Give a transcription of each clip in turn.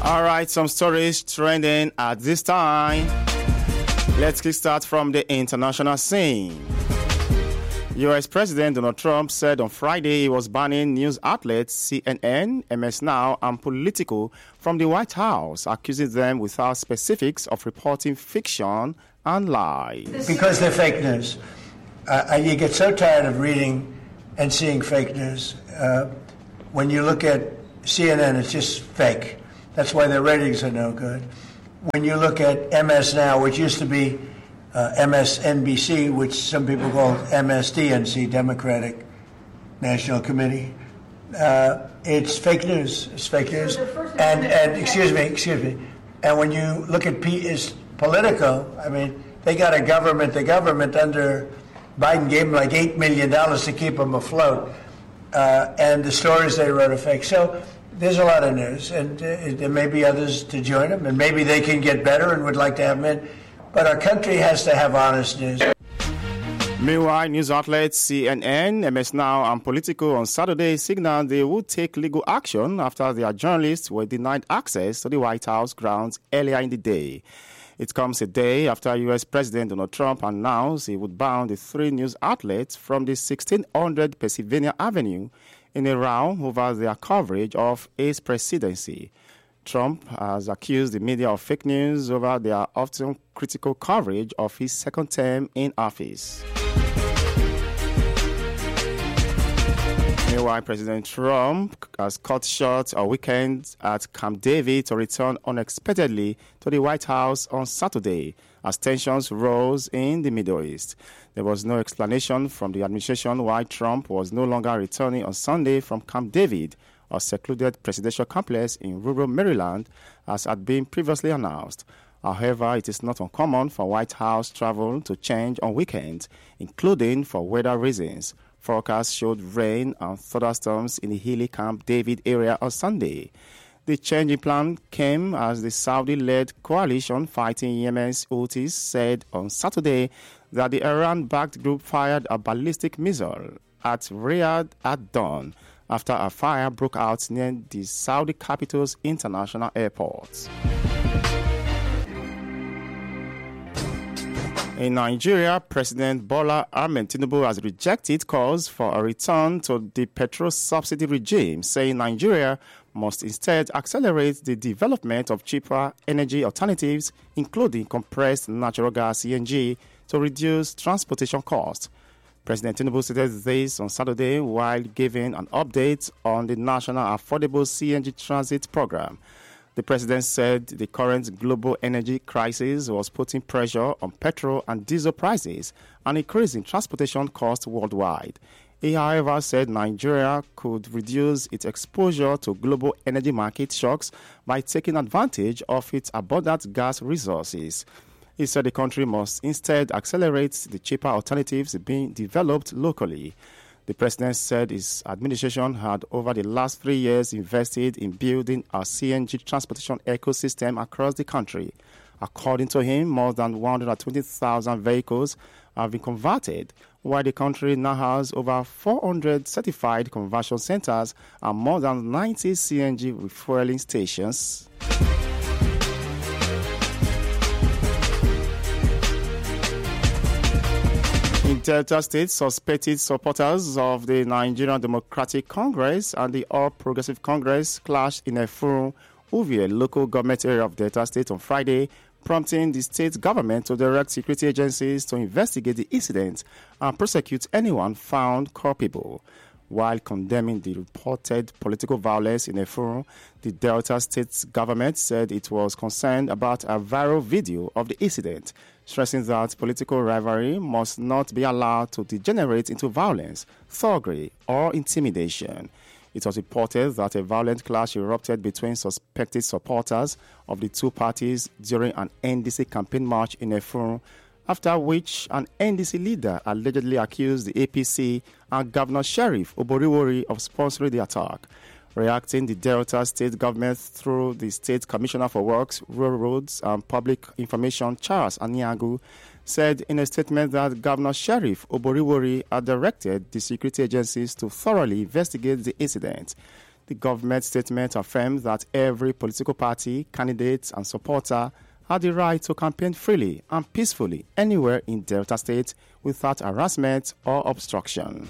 All right, some stories trending at this time. Let's kickstart from the international scene. U.S. President Donald Trump said on Friday he was banning news outlets CNN, MS Now, and Politico from the White House, accusing them without specifics of reporting fiction and lies. Because they're fake news. You get so tired of reading and seeing fake news. When you look at CNN, it's just fake. That's why their ratings are no good. When you look at MS Now, which used to be MSNBC, which some people call MSDNC, Democratic National Committee, it's fake news. It's fake news. And excuse me. And when you look at Politico, I mean, they got the government under Biden gave them like $8 million to keep them afloat. And the stories they wrote are fake. So there's a lot of news, and there may be others to join them, and maybe they can get better and would like to have them in. But our country has to have honest news. Meanwhile, news outlets CNN, MS Now, and Politico on Saturday signaled they would take legal action after their journalists were denied access to the White House grounds earlier in the day. It comes a day after U.S. President Donald Trump announced he would ban the three news outlets from the 1600 Pennsylvania Avenue in a row over their coverage of his presidency. Trump has accused the media of fake news over their often critical coverage of his second term in office. Meanwhile, President Trump has cut short a weekend at Camp David to return unexpectedly to the White House on Saturday as tensions rose in the Middle East. There was no explanation from the administration why Trump was no longer returning on Sunday from Camp David, a secluded presidential complex in rural Maryland, as had been previously announced. However, it is not uncommon for White House travel to change on weekends, including for weather reasons. Forecasts showed rain and thunderstorms in the hilly Camp David area on Sunday. The change in plan came as the Saudi-led coalition fighting Yemen's Houthis said on Saturday that the Iran-backed group fired a ballistic missile at Riyadh at dawn after a fire broke out near the Saudi capital's international airport. In Nigeria, President Bola Ahmed Tinubu has rejected calls for a return to the petrol subsidy regime, saying Nigeria must instead accelerate the development of cheaper energy alternatives, including compressed natural gas (CNG), to reduce transportation costs. President Tinubu stated this on Saturday while giving an update on the National Affordable CNG Transit Program. The president said the current global energy crisis was putting pressure on petrol and diesel prices and increasing transportation costs worldwide. He, however, said Nigeria could reduce its exposure to global energy market shocks by taking advantage of its abundant gas resources. He said the country must instead accelerate the cheaper alternatives being developed locally. The president said his administration had, over the last 3 years, invested in building a CNG transportation ecosystem across the country. According to him, more than 120,000 vehicles have been converted, while the country now has over 400 certified conversion centers and more than 90 CNG refueling stations. In Delta State, suspected supporters of the Nigerian Democratic Congress and the All Progressive Congress clashed in Efurun, Uvie, local government area of Delta State on Friday, prompting the state government to direct security agencies to investigate the incident and prosecute anyone found culpable. While condemning the reported political violence in Efurun, the Delta State government said it was concerned about a viral video of the incident, stressing that political rivalry must not be allowed to degenerate into violence, thuggery, or intimidation. It was reported that a violent clash erupted between suspected supporters of the two parties during an NDC campaign march in Efurun, after which an NDC leader allegedly accused the APC and Governor Sheriff Oboriwori of sponsoring the attack. Reacting, the Delta State government, through the State Commissioner for Works, Rural Roads and Public Information, Charles Aniagu, said in a statement that Governor Sheriff Oboriwori had directed the security agencies to thoroughly investigate the incident. The government statement affirmed that every political party, candidate and supporter had the right to campaign freely and peacefully anywhere in Delta State without harassment or obstruction.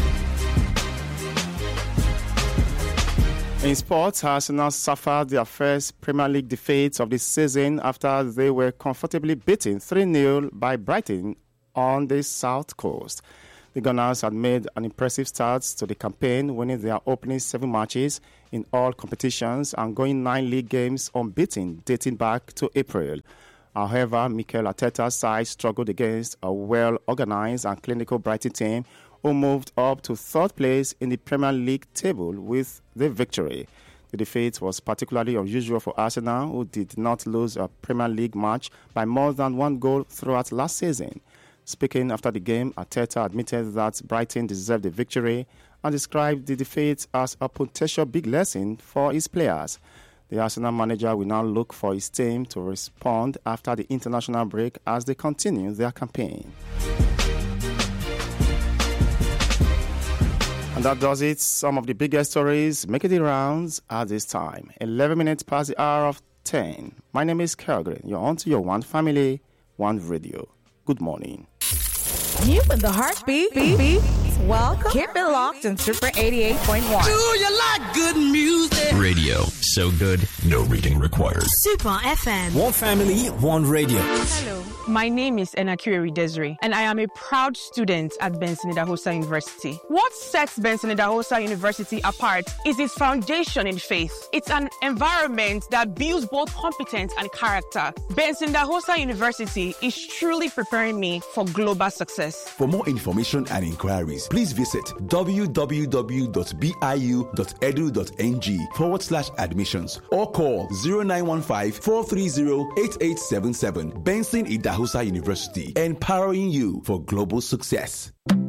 In sports, Arsenal suffered their first Premier League defeat of the season after they were comfortably beaten 3-0 by Brighton on the South Coast. The Gunners had made an impressive start to the campaign, winning their opening 7 matches in all competitions and going 9 league games unbeaten dating back to April. However, Mikel Arteta's side struggled against a well-organized and clinical Brighton team who moved up to 3rd place in the Premier League table with the victory. The defeat was particularly unusual for Arsenal, who did not lose a Premier League match by more than 1 goal throughout last season. Speaking after the game, Arteta admitted that Brighton deserved the victory and described the defeat as a potential big lesson for his players. The Arsenal manager will now look for his team to respond after the international break as they continue their campaign. And that does it. Some of the biggest stories making the rounds at this time. 11 minutes past the hour of 10. My name is Calgary. You're on to your One Family, One Radio. Good morning. You with the heartbeat. Welcome. Keep it locked on Super 88.1. Do you like good music? Radio. So good, no reading required. Super FM. One family, one radio. Hello, my name is Enakiri Desiree, and I am a proud student at Benson Idahosa University. What sets Benson Idahosa University apart is its foundation in faith. It's an environment that builds both competence and character. Benson Idahosa University is truly preparing me for global success. For more information and inquiries, please visit www.biu.edu.ng/admissions or call 0915-430-8877. Benson Idahosa University, empowering you for global success.